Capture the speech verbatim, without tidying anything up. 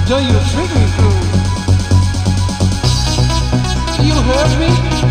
Don't you trick me, fool. You heard me?